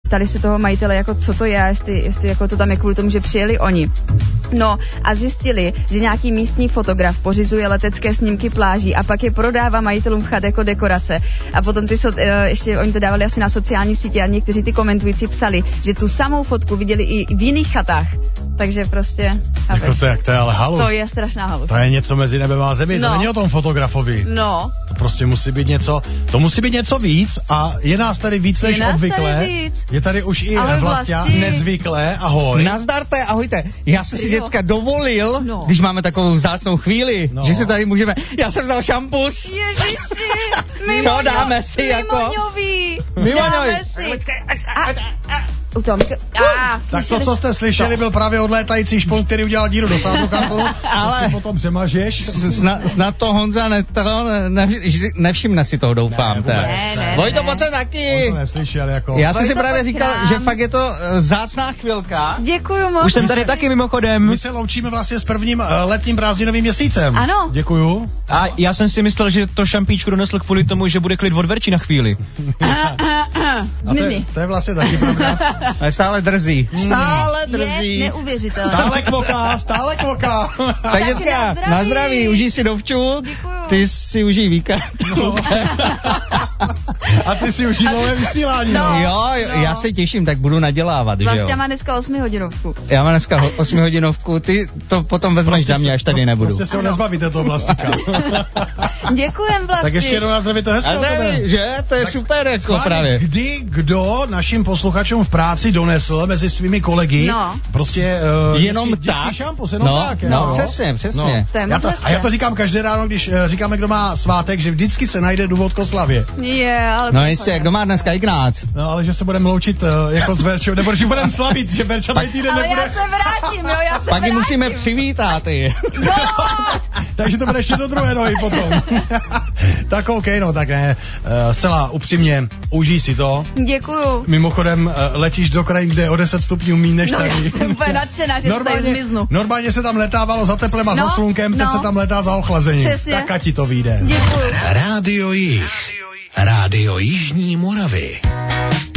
ptali se toho majitele, jako co to je, jestli jako to tam je kvůli tomu, že přijeli oni. No a zjistili, že nějaký místní fotograf pořizuje letecké snímky pláží a pak je prodává majitelům chat jako dekorace. A potom ještě oni to dávali asi na sociální sítě a někteří ty komentující psali, že tu samou fotku viděli i v jiných chatách. Takže prostě... Jako to je ale halus. To je strašná halus. To je něco mezi nebem a zemí, to není o tom fotografovi. No. To prostě musí být něco víc a je nás tady víc než obvykle. Je tady už i Vlastia, nezvyklé, ahoj. Nazdarte, ahojte. Já jsem si děcka dovolil, když máme takovou vzácnou chvíli, že si tady můžeme... Já jsem vzal šampus. Ježiši, co dáme si jako... Mimoňový. Tak to, co jste slyšeli, byl právě odlétající špon, který udělal díru do sádu kartonu. Ale potom přemažeš. Snad to Honza nevšimne si toho, doufám. Ne. Vojto, pojď se taky. On to neslyšel, jako. Já jsem si právě říkal, že fakt je to vzácná chvilka. Děkuju moc. Už jsem tady taky mimochodem. My se loučíme vlastně s prvním letním prázdninovým měsícem. Ano. Děkuju. A já jsem si myslel, že to šampíčko donesl kvůli tomu, že bude klid od Verči na chvíli. To je vlastně taky pravda. Ale stále drzí. Je neuvěřitelné. Stále kvoká. Tak děcka, na zdraví, užij si dovču. Děkuju. Ty si užij víkend. No. A ty si užij nové vysílání. Jo, já se těším, tak budu nadělávat, že jo. Vlastně má dneska 8 hodinovku. Já mám dneska 8 hodinovku, ty to potom vezmeš za mě, až tady nebudu. Prostě se ho nezbavíte toho Vlastíka. Děkujem, Vlastík. Tak ještě jednou nás zdravíte hezky. Že? To je tak super hezko právě. Kdo našim posluchačům v práci donesl mezi svými kolegy prostě jenom dětský šampus, jenom tak. Přesně. A já to říkám každé ráno, když říkáme, kdo má svátek, že vždycky se najde důvod k oslavě. Ale no jistě, kdo má dneska Ignác? No, ale že se budeme loučit jako s Verčou, nebo že budeme slavit, že Verča tady týden nebude. Ale já se vrátím, Pak ji musíme přivítat, Takže to bude ještě do druhé nohy potom. Tak OK, tak ne. Zcela upřímně, užij si to. Děkuju. Mimochodem, letíš do krajin, kde je o 10 stupňů míň než tady. Já jsem úplně nadšená, že tady zmiznu. Normálně se tam letávalo za teplem a za slunkem, teď se tam letá za ochlazením. Přesně. Tak ať ti to vyjde. Děkuju. Rádio Jih. Rádio Jižní Moravy.